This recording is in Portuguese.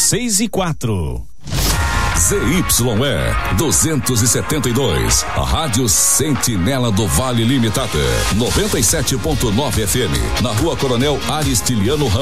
6:04. ZYE 272, a Rádio Sentinela do Vale Limitada, 97.9 FM, na Rua Coronel Aristiliano Ramos.